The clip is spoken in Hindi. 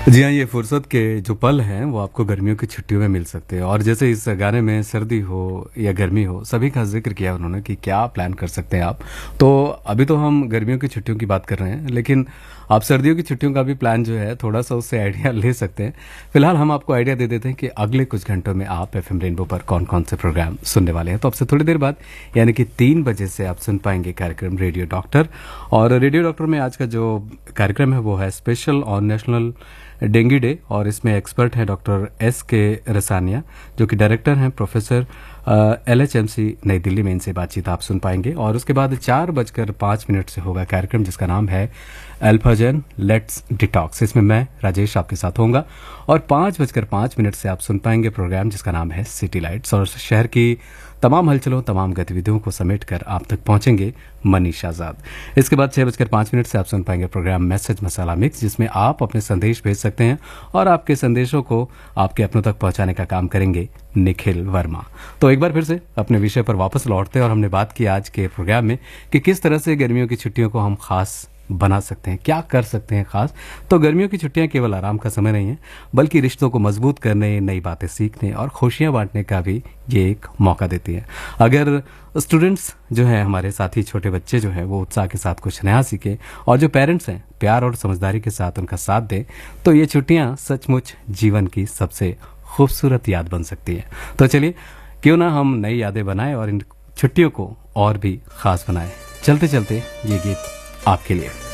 जी हाँ, ये फुर्सत के जो पल हैं वो आपको गर्मियों की छुट्टियों में मिल सकते हैं। और जैसे इस गाने में सर्दी हो या गर्मी हो, सभी का जिक्र किया उन्होंने कि क्या प्लान कर सकते हैं आप। तो अभी तो हम गर्मियों की छुट्टियों की बात कर रहे हैं, लेकिन आप सर्दियों की छुट्टियों का भी प्लान जो है थोड़ा सा उससे आइडिया ले सकते हैं। फिलहाल हम आपको आइडिया दे देते हैं कि अगले कुछ घंटों में आप एफएम रेनबो पर कौन कौन से प्रोग्राम सुनने वाले हैं। तो आपसे थोड़ी देर बाद यानी कि 3 बजे से आप सुन पाएंगे कार्यक्रम रेडियो डॉक्टर। और रेडियो डॉक्टर में आज का जो कार्यक्रम है वो है special on national dengue day, और इसमें एक्सपर्ट हैं डॉक्टर S.K. रसानिया, जो कि डायरेक्टर हैं प्रोफेसर LHMC नई दिल्ली में। इनसे बातचीत आप सुन पाएंगे। और उसके बाद 4:05 से होगा कार्यक्रम जिसका नाम है अल्फाजन लेट्स डिटॉक्स। इसमें मैं राजेश आपके साथ होऊंगा। और 5:05 से आप सुन पाएंगे प्रोग्राम जिसका नाम है सिटी लाइट्स, और शहर की तमाम हलचलों तमाम गतिविधियों को समेटकर आप तक पहुंचेंगे मनीष आजाद। इसके बाद 6:05 से आप सुन पाएंगे प्रोग्राम मैसेज मसाला मिक्स, जिसमें आप अपने संदेश भेज सकते हैं और आपके संदेशों को आपके अपनों तक पहुंचाने का काम करेंगे निखिल वर्मा। तो एक बार फिर से अपने विषय पर वापस लौटते हैं, और हमने बात की आज के प्रोग्राम में कि किस तरह से गर्मियों की छुट्टियों को हम खास बना सकते हैं, क्या कर सकते हैं खास। तो गर्मियों की छुट्टियां केवल आराम का समय नहीं है, बल्कि रिश्तों को मजबूत करने, नई बातें सीखने और खुशियां बांटने का भी ये एक मौका देती है। अगर स्टूडेंट्स जो हैं, हमारे साथी छोटे बच्चे जो हैं, वो उत्साह के साथ कुछ नया सीखें, और जो पेरेंट्स हैं प्यार और समझदारी के साथ उनका साथ दें, तो ये छुट्टियां सचमुच जीवन की सबसे खूबसूरत याद बन सकती है। तो चलिए, क्यों ना हम नई यादें बनाएं और इन छुट्टियों को और भी खास बनाएं। चलते चलते ये गीत आपके लिए।